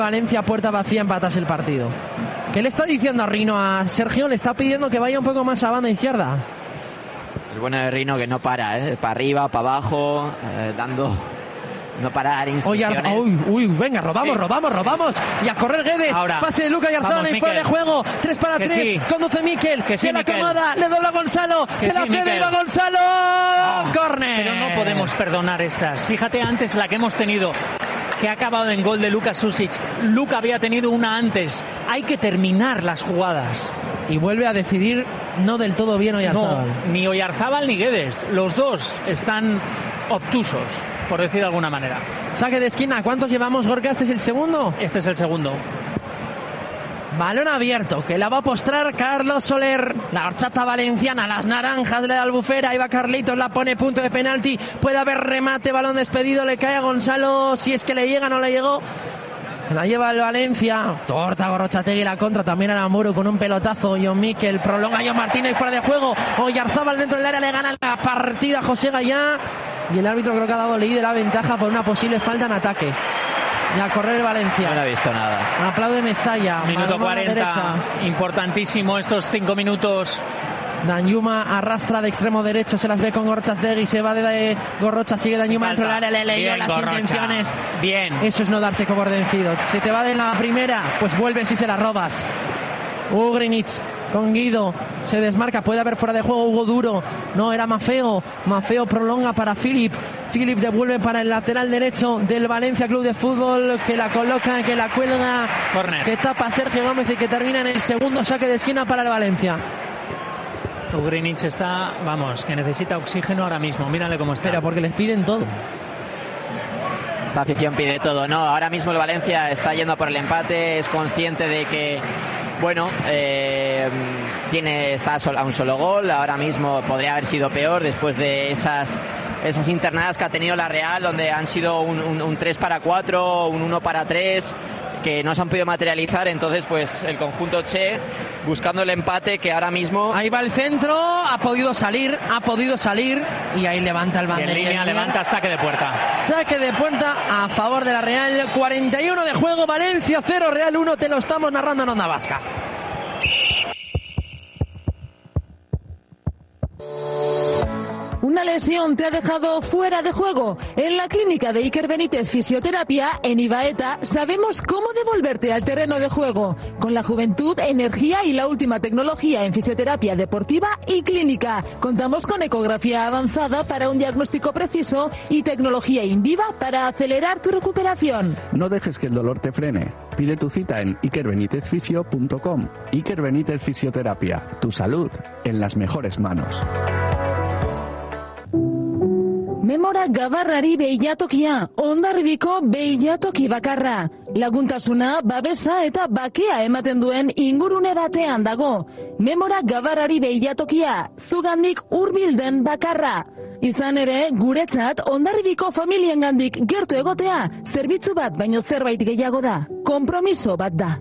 Valencia, puerta vacía, empatas el partido. ¿Qué le está diciendo Rino a Sergio? Le está pidiendo que vaya un poco más a banda izquierda. El bueno de Rino que no para, para arriba, para abajo, dando... No parar instrucciones. Uy, venga, robamos. Y a correr Guedes. Ahora, pase de Luca Oyarzabal en fuera de juego. 3 para 3. Sí. Conduce Miquel. Que sí, se la acomoda. Le dobla Gonzalo. Se la cede y va Gonzalo. Córner. Pero no podemos perdonar estas. Fíjate antes la que hemos tenido, que ha acabado en gol de Luka Susic. Luka había tenido una antes. Hay que terminar las jugadas. Y vuelve a decidir no del todo bien Oyarzabal. No, ni Oyarzabal ni Guedes. Los dos están obtusos, por decir de alguna manera. Saque de esquina. ¿Cuántos llevamos, Gorka? ¿Este es el segundo? Este es el segundo. Balón abierto, que la va a postrar Carlos Soler. La horchata valenciana, las naranjas de la Albufera. Ahí va Carlitos, la pone punto de penalti. Puede haber remate, balón despedido. Le cae a Gonzalo. Si es que le llega, no le llegó. Se la lleva el Valencia. Torta Gorrotxategi la contra. También Aramburu con un pelotazo. John Miquel prolonga a John Martínez fuera de juego. Oyarzabal dentro del área le gana la partida a José Gallá. Y el árbitro creo que ha dado ley de la ventaja por una posible falta en ataque. Y a correr el Valencia. No he visto nada. Aplaude Mestalla. Minuto 40. Importantísimo estos 5 minutos. Danjuma arrastra de extremo derecho, se las ve con Gorrotxategi, se va de Gorrocha, sigue Danjuma dentro del área, le leyó las Gorrocha. intenciones. Bien. Eso es no darse como vencido. Se te va de la primera, pues vuelves y se la robas. Ugrinic con Guido, se desmarca, puede haber fuera de juego. Hugo Duro, no, era Mafeo prolonga para Philip devuelve para el lateral derecho del Valencia Club de Fútbol, que la coloca, que la cuelga, Corner. que tapa Sergio Gómez y que termina en el segundo saque de esquina para el Valencia. Ugrinic está, que necesita oxígeno ahora mismo, mírale cómo está. Pero porque les piden todo. Esta afición pide todo, ¿no? Ahora mismo el Valencia está yendo por el empate, es consciente de que, está a un solo gol, ahora mismo podría haber sido peor después de esas internadas que ha tenido la Real, donde han sido un 3-4, un 1-3, que no se han podido materializar. Entonces pues el conjunto Che buscando el empate, que ahora mismo... Ahí va el centro, ha podido salir y ahí levanta el banderín. Levanta saque de puerta. Saque de puerta a favor de la Real. 41 de juego, Valencia 0, Real 1, te lo estamos narrando en Onda Vasca. ¿Una lesión te ha dejado fuera de juego? En la clínica de Iker Benítez Fisioterapia, en Ibaeta, sabemos cómo devolverte al terreno de juego. Con la juventud, energía y la última tecnología en fisioterapia deportiva y clínica. Contamos con ecografía avanzada para un diagnóstico preciso y tecnología in viva para acelerar tu recuperación. No dejes que el dolor te frene. Pide tu cita en ikerbenitezfisio.com. Iker Benítez Fisioterapia. Tu salud en las mejores manos. Memora gabarrari beilatokia, ondarribiko beilatoki bakarra. Laguntasuna, babesa eta bakea ematen duen ingurune batean dago. Memora gabarrari beilatokia, zugandik hurbilden bakarra. Izan ere, guretzat ondarribiko familiengandik gertu egotea, zerbitzu bat baino zerbait gehiago da. Konpromiso bat da.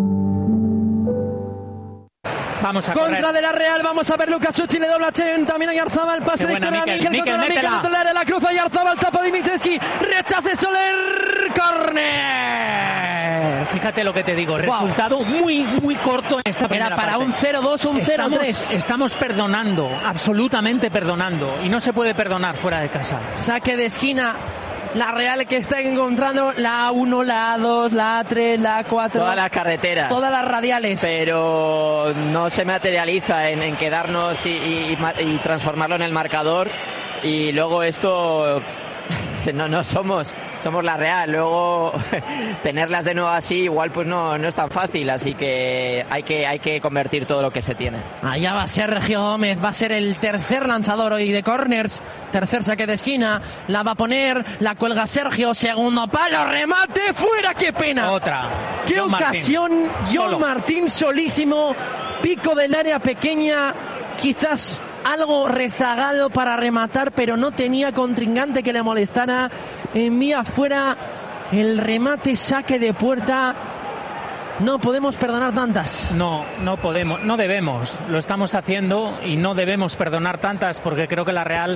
Vamos a correr. Contra de la Real, vamos a ver Lucas Suchi, le dobla Chen, también a Oyarzabal, pase de izquierda a Miquel, contra Miquel, la cruz a Oyarzabal, tapa Dimitrescu, rechace Soler, córner. Fíjate lo que te digo, resultado muy corto en esta primera parte. Era para un 0-2 o un 0-3. Estamos perdonando, absolutamente perdonando, y no se puede perdonar fuera de casa. Saque de esquina. La Real que está encontrando la A1, la A2, la A3, la A4. Todas las carreteras. Todas las radiales. Pero no se materializa en quedarnos y transformarlo en el marcador. Y luego esto... No somos la Real. Luego tenerlas de nuevo así igual pues no es tan fácil, así que hay que convertir todo lo que se tiene. Allá va Sergio Gómez, va a ser el tercer lanzador hoy de corners, tercer saque de esquina, la va a poner, la cuelga Sergio, segundo palo, remate, fuera, qué pena. Otra. Qué John ocasión, Martín. John Martín solísimo, pico del área pequeña, quizás algo rezagado para rematar, pero no tenía contrincante que le molestara. Envía fuera el remate, saque de puerta. No podemos perdonar tantas. No podemos, no debemos. Lo estamos haciendo y no debemos perdonar tantas, porque creo que la Real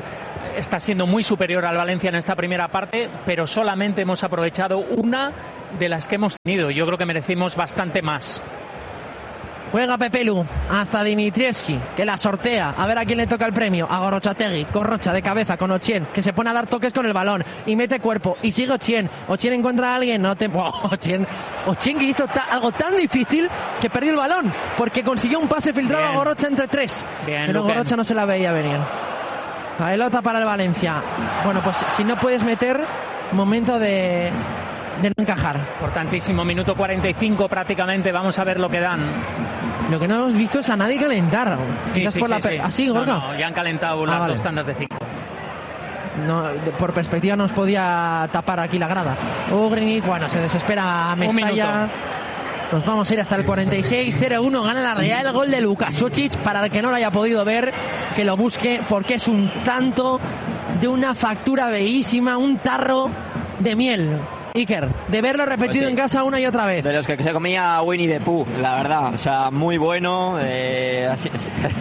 está siendo muy superior al Valencia en esta primera parte, pero solamente hemos aprovechado una de las que hemos tenido. Yo creo que merecimos bastante más. Juega Pepelu hasta Dimitrievski, que la sortea. A ver a quién le toca el premio. A Gorrochategui, Corrocha de cabeza con Ochien, que se pone a dar toques con el balón y mete cuerpo. Y sigue Ochien. Ochien encuentra a alguien. Ochien que hizo algo tan difícil que perdió el balón, porque consiguió un pase filtrado a Gorrocha entre tres. Pero Gorrocha no se la veía venir. La pelota para el Valencia. Bueno, pues si no puedes meter, momento de no encajar. Importantísimo, minuto 45 prácticamente. Vamos a ver lo que dan. Lo que no hemos visto es a nadie calentar. ¿Así, Gorka? No, ya han calentado las dos tandas de 5. No, por perspectiva nos podía tapar aquí la grada. Ugrinic, bueno, se desespera Mestalla. Nos vamos a ir hasta el 46-0-1. Gana la Real. Gol de Luka Sucic. Para el que no lo haya podido ver, que lo busque, porque es un tanto de una factura bellísima, un tarro de miel. Iker, de verlo repetido en casa una y otra vez. De los que se comía Winnie the Pooh, la verdad. O sea, muy bueno. Así,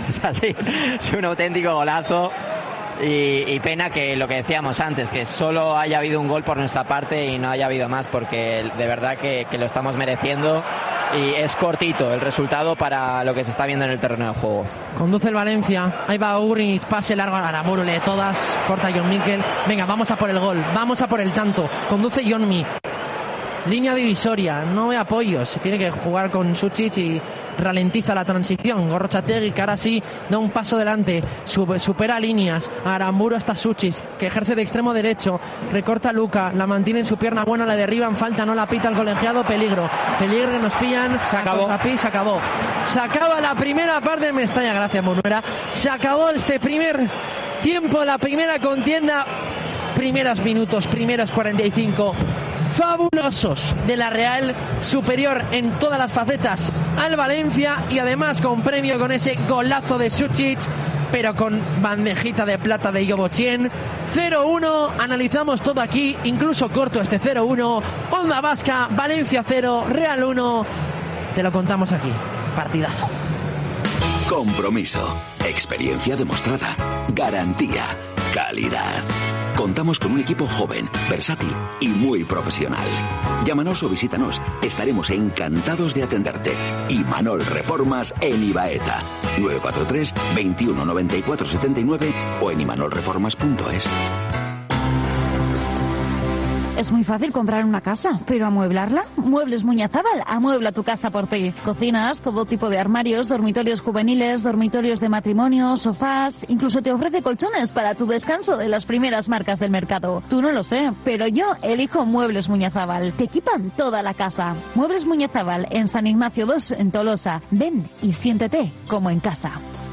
es un auténtico golazo. Y pena que lo que decíamos antes, que solo haya habido un gol por nuestra parte y no haya habido más, porque de verdad que lo estamos mereciendo. Y es cortito el resultado para lo que se está viendo en el terreno de juego. Conduce el Valencia. Ahí va Ugrinic, pase largo a Aramburu, lee todas. Corta John Mikel. Venga, vamos a por el gol. Vamos a por el tanto. Conduce Jonmi. Línea divisoria, no hay apoyos. Se tiene que jugar con Sucic y ralentiza la transición. Gorrochategui, que ahora sí da un paso delante, supera líneas. Aramburu hasta Sucic, que ejerce de extremo derecho. Recorta Luka, la mantiene en su pierna buena, la derriban, falta, no la pita el colegiado. Peligro que nos pillan. Se acabó. Se acabó. Se acaba la primera parte de Mestalla. Gracias, Monuera. Se acabó este primer tiempo, la primera contienda. Primeros minutos, primeros 45 fabulosos de la Real, superior en todas las facetas al Valencia, y además con premio con ese golazo de Sucic, pero con bandejita de plata de Ochien. 0-1, analizamos todo aquí, incluso corto este 0-1. Onda Vasca, Valencia 0, Real 1. Te lo contamos aquí. Partidazo. Compromiso, experiencia demostrada, garantía, calidad. Contamos con un equipo joven, versátil y muy profesional. Llámanos o visítanos. Estaremos encantados de atenderte. Imanol Reformas en Ibaeta. 943 21 94 79 o en imanolreformas.es. Es muy fácil comprar una casa, pero ¿amueblarla? Muebles Muñazábal amuebla tu casa por ti. Cocinas, todo tipo de armarios, dormitorios juveniles, dormitorios de matrimonio, sofás, incluso te ofrece colchones para tu descanso de las primeras marcas del mercado. Tú no lo sé, pero yo elijo Muebles Muñazábal. Te equipan toda la casa. Muebles Muñazábal en San Ignacio 2 en Tolosa. Ven y siéntete como en casa.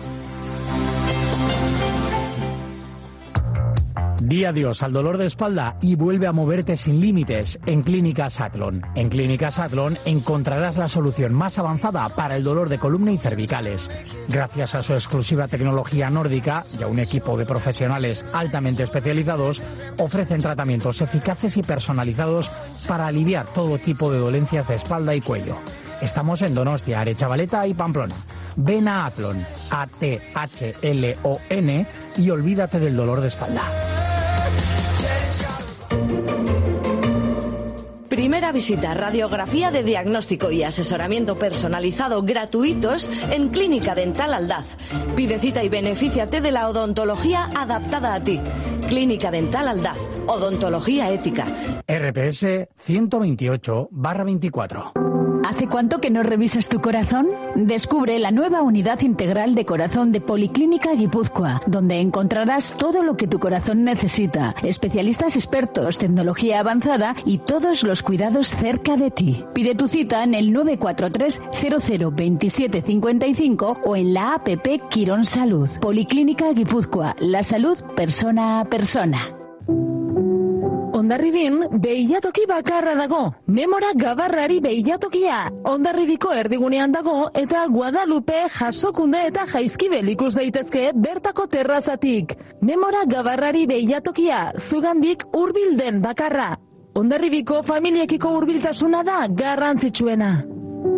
Di adiós al dolor de espalda y vuelve a moverte sin límites en Clínicas Athlon. En Clínicas Athlon encontrarás la solución más avanzada para el dolor de columna y cervicales. Gracias a su exclusiva tecnología nórdica y a un equipo de profesionales altamente especializados, ofrecen tratamientos eficaces y personalizados para aliviar todo tipo de dolencias de espalda y cuello. Estamos en Donostia, Aretxabaleta y Pamplona. Ven a Athlon, ATHLON, y olvídate del dolor de espalda. Primera visita, radiografía de diagnóstico y asesoramiento personalizado gratuitos en Clínica Dental Aldaz. Pide cita y benefíciate de la odontología adaptada a ti. Clínica Dental Aldaz, odontología ética. RPS 128/24. ¿Hace cuánto que no revisas tu corazón? Descubre la nueva unidad integral de corazón de Policlínica Guipúzcoa, donde encontrarás todo lo que tu corazón necesita, especialistas expertos, tecnología avanzada y todos los cuidados cerca de ti. Pide tu cita en el 943 00 27 55 o en la app Quirón Salud. Policlínica Guipúzcoa, la salud persona a persona. Hondarribin beilatoki bakarra dago. Memora Gabarrari beilatokia. Hondarribiko erdigunean dago eta Guadalupe, Jasokunde eta Jaizkibel ikus daitezke bertako terrazatik. Memora Gabarrari beilatokia, zugandik hurbilden bakarra. Hondarribiko familiekiko hurbiltasuna da garrantzitsuena.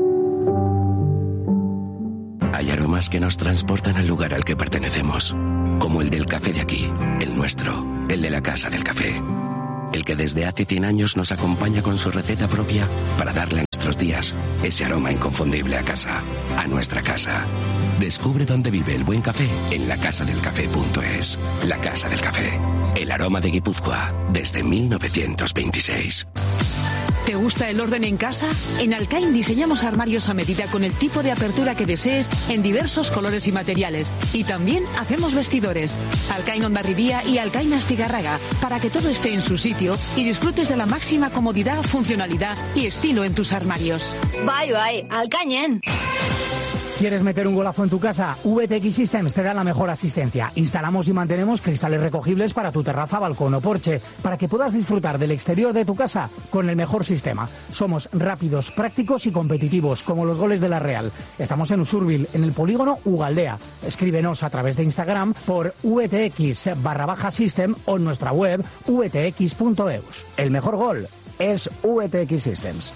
Hay aromas que nos transportan al lugar al que pertenecemos. como el del café de aquí, el nuestro, el de la Casa del Café. El que desde hace 100 años nos acompaña con su receta propia para darle a nuestros días ese aroma inconfundible a casa, a nuestra casa. Descubre dónde vive el buen café en lacasadelcafé.es. La Casa del Café, el aroma de Guipúzcoa desde 1926. ¿Te gusta el orden en casa? En Alcain diseñamos armarios a medida con el tipo de apertura que desees en diversos colores y materiales. Y también hacemos vestidores. Alcain Hondarribía y Alcain Astigarraga, para que todo esté en su sitio y disfrutes de la máxima comodidad, funcionalidad y estilo en tus armarios. Bye, Alcañen. ¿Quieres meter un golazo en tu casa? VTX Systems te da la mejor asistencia. Instalamos y mantenemos cristales recogibles para tu terraza, balcón o porche, para que puedas disfrutar del exterior de tu casa con el mejor sistema. Somos rápidos, prácticos y competitivos, como los goles de la Real. Estamos en Usurbil, en el polígono Ugaldea. Escríbenos a través de Instagram por VTX_System o en nuestra web vtx.eus. El mejor gol es VTX Systems.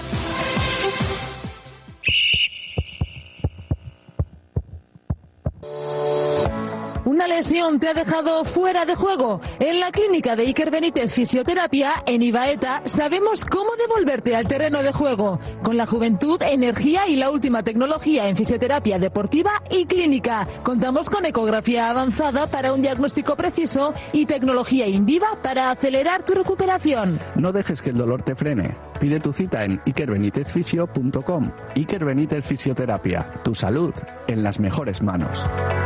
¿Una lesión te ha dejado fuera de juego? En la clínica de Iker Benítez Fisioterapia, en Ibaeta, sabemos cómo devolverte al terreno de juego. Con la juventud, energía y la última tecnología en fisioterapia deportiva y clínica. Contamos con ecografía avanzada para un diagnóstico preciso y tecnología in viva para acelerar tu recuperación. No dejes que el dolor te frene. Pide tu cita en ikerbenitezfisio.com. Iker Benítez Fisioterapia. Tu salud en las mejores manos.